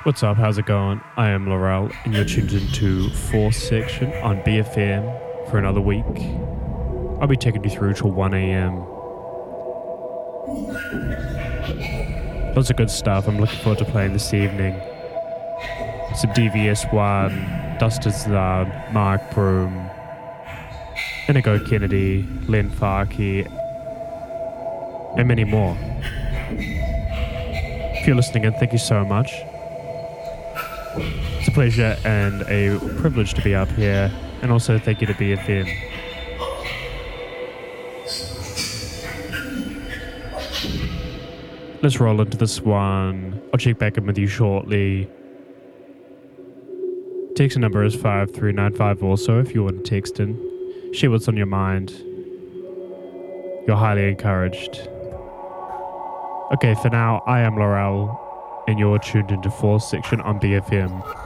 What's up? How's it going? I am Laurel, and you're tuned into Fourth Section on BFM for another week. I'll be taking you through till 1 a.m. Lots of good stuff I'm looking forward to playing this evening. Some DVS1, Dustin Zard, Mark Broom, Inigo Kennedy, Len Farkey, and many more. If you're listening in, thank you so much. It's a pleasure and a privilege to be up here, and also thank you to BFM. Let's roll into this one. I'll check back in with you shortly. Text number is 5395 also if you want to text in. Share what's on your mind. You're highly encouraged. Okay, for now, I am Laurel, and you're tuned into Fourth Section on BFM.